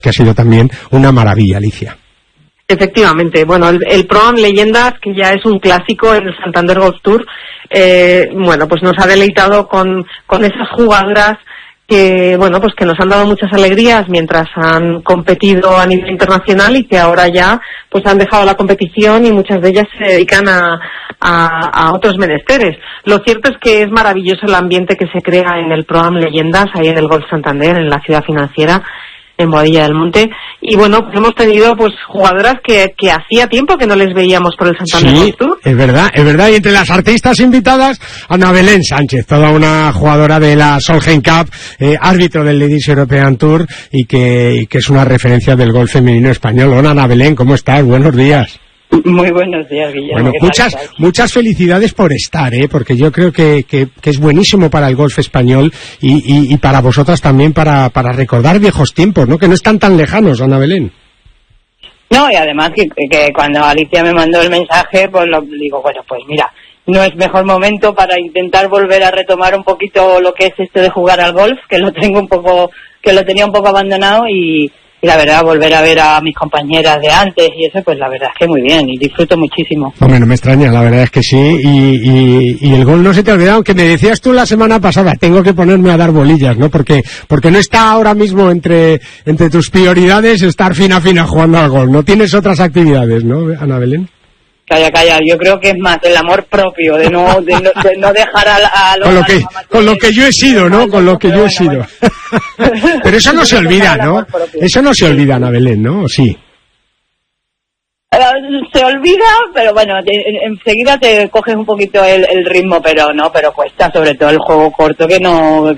que ha sido también una maravilla, Alicia. Efectivamente, bueno, el Pro-Am Leyendas, que ya es un clásico en el Santander Golf Tour, bueno, pues nos ha deleitado con esas jugadoras que, bueno, pues que nos han dado muchas alegrías mientras han competido a nivel internacional y que ahora ya pues han dejado la competición y muchas de ellas se dedican a otros menesteres. Lo cierto es que es maravilloso el ambiente que se crea en el Pro-Am Leyendas, ahí en el Golf Santander, en la ciudad financiera, en Boadilla del Monte, y bueno, pues hemos tenido pues jugadoras que hacía tiempo que no les veíamos por el Santander Golf Tour. Es verdad, y entre las artistas invitadas, Ana Belén Sánchez, toda una jugadora de la Solheim Cup, árbitro del Ladies European Tour, y que es una referencia del golf femenino español. Hola, Ana Belén, ¿cómo estás? Buenos días. Muy buenos días, Guillermo. Bueno, muchas felicidades por estar, porque yo creo que es buenísimo para el golf español y para vosotras también para recordar viejos tiempos, ¿no? Que no están tan lejanos, Ana Belén. No, y además que cuando Alicia me mandó el mensaje, pues digo, bueno, pues mira, no es mejor momento para intentar volver a retomar un poquito lo que es esto de jugar al golf, que lo tenía un poco abandonado y la verdad, volver a ver a mis compañeras de antes y eso, pues la verdad es que muy bien y disfruto muchísimo. Hombre, no me extraña, la verdad es que sí, y el gol no se te ha olvidado, aunque me decías tú la semana pasada, tengo que ponerme a dar bolillas, ¿no? Porque no está ahora mismo entre tus prioridades estar fina jugando al gol, no tienes otras actividades, ¿no, Ana Belén? Calla, yo creo que es más el amor propio, de no dejar a los... Con lo que yo he sido, ¿no? Con lo que yo he sido. Pero eso no se olvida, ¿no? Eso no se olvida, Ana Belén, ¿no? ¿O sí? Se olvida, pero bueno, enseguida te coges un poquito el ritmo, pero cuesta, sobre todo el juego corto que no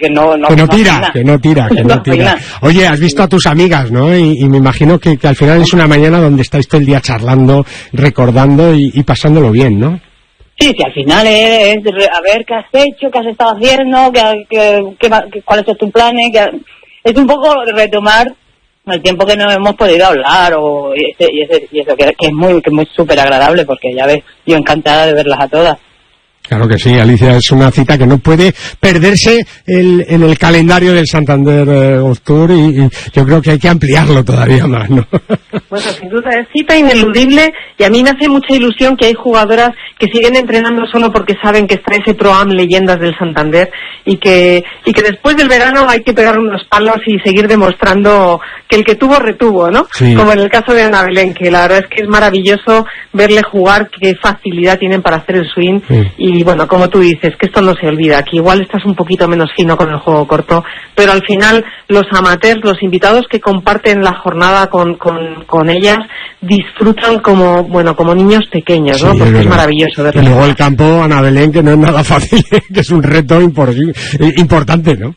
tira. Oye, has visto a tus amigas, ¿no? Y me imagino que al final es una mañana donde estáis todo el día charlando, recordando y pasándolo bien, ¿no? Sí, al final es a ver qué has hecho, qué has estado haciendo, cuáles son tus planes, es un poco retomar el tiempo que no hemos podido hablar y eso que es muy súper agradable, porque ya ves, yo encantada de verlas a todas. Claro que sí, Alicia, es una cita que no puede perderse en el calendario del Santander Golf Tour y yo creo que hay que ampliarlo todavía más, ¿no? Bueno, sin duda es cita ineludible y a mí me hace mucha ilusión que hay jugadoras que siguen entrenando solo porque saben que está ese Pro-Am Leyendas del Santander y que después del verano hay que pegar unos palos y seguir demostrando que el que tuvo retuvo, ¿no? Sí. Como en el caso de Ana Belén, que la verdad es que es maravilloso verle jugar, qué facilidad tienen para hacer el swing. Sí. Y bueno, como tú dices, que esto no se olvida, que igual estás un poquito menos fino con el juego corto, pero al final los amateurs, los invitados que comparten la jornada con ellas, disfrutan como niños pequeños, ¿no? Sí, porque es maravilloso verlo. Y luego el campo, Ana Belén, que no es nada fácil, que es un reto importante, ¿no?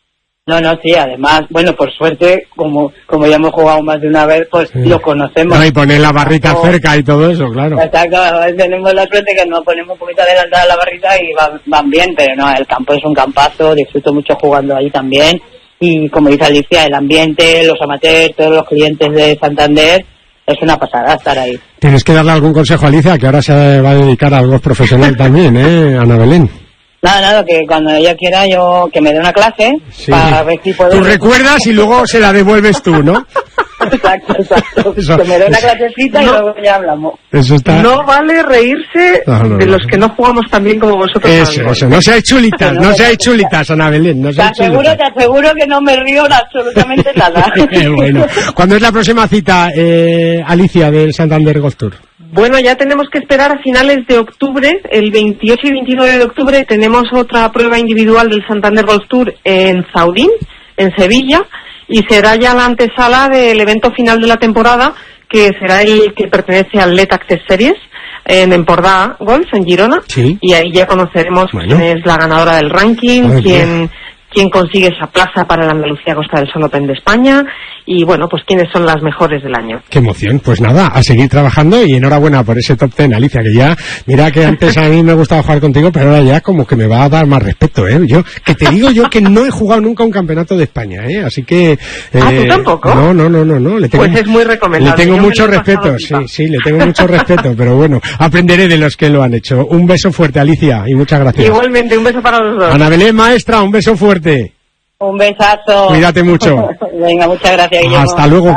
No, sí, además, bueno, por suerte, como ya hemos jugado más de una vez, pues sí, lo conocemos. No, y poner la barrita cerca y todo eso, claro. Exacto, tenemos la suerte que nos ponemos un poquito adelantada la barrita y van bien, pero no, el campo es un campazo, disfruto mucho jugando ahí también, y como dice Alicia, el ambiente, los amateurs, todos los clientes de Santander, es una pasada estar ahí. Tienes que darle algún consejo a Alicia, que ahora se va a dedicar a algo profesional también, Ana Belén. Nada, que cuando ella quiera que me dé una clase, sí, para ver si puedo... Tú recuerdas y luego se la devuelves tú, ¿no? Exacto. Eso, que me dé una clasecita y luego ya hablamos. No vale reírse de los que no jugamos tan bien como vosotros. Eso, no seáis chulitas, Ana Belén. Te aseguro que no me río de absolutamente nada. Bueno, ¿cuándo es la próxima cita, Alicia, del Santander Golf Tour? Bueno, ya tenemos que esperar a finales de octubre, el 28 y 29 de octubre tenemos otra prueba individual del Santander Golf Tour en Zaudín, en Sevilla, y será ya la antesala del evento final de la temporada, que será el que pertenece al Let Access Series, en Empordà Golf, en Girona, sí. Y ahí ya conoceremos quién es la ganadora del ranking, quién consigue esa plaza para el Andalucía Costa del Sol Open de España y bueno, pues quiénes son las mejores del año. ¡Qué emoción! Pues nada, a seguir trabajando y enhorabuena por ese top 10, Alicia, que ya, mira que antes a mí me gustaba jugar contigo, pero ahora ya como que me va a dar más respeto, Yo, que te digo yo que no he jugado nunca un campeonato de España, Así que... ¿tú tampoco? No. Pues es muy recomendable. Le tengo mucho respeto, sí, le tengo mucho respeto, pero bueno, aprenderé de los que lo han hecho. Un beso fuerte, Alicia, y muchas gracias. Igualmente, un beso para los dos. Ana Belén, maestra, un beso fuerte. Un besazo. Cuídate mucho. Venga, muchas gracias, Guillermo. Hasta luego.